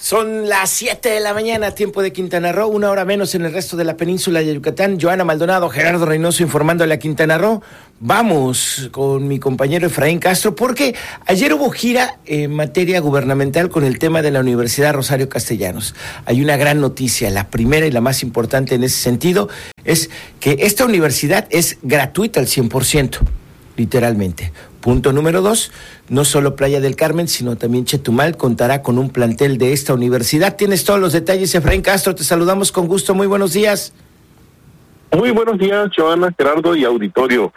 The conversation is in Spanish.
Son las 7 de la mañana, tiempo de Quintana Roo, 1 hora menos en el resto de la península de Yucatán. Joana Maldonado, Gerardo Reynoso informándole a Quintana Roo. Vamos con mi compañero Efraín Castro, porque ayer hubo gira en materia gubernamental con el tema de la Universidad Rosario Castellanos. Hay una gran noticia, la primera y la más importante en ese sentido, es que esta universidad es gratuita al 100%, literalmente. Punto número 2, no solo Playa del Carmen, sino también Chetumal contará con un plantel de esta universidad. Tienes todos los detalles, Efraín Castro, te saludamos con gusto, muy buenos días. Muy buenos días, Joana, Gerardo y auditorio.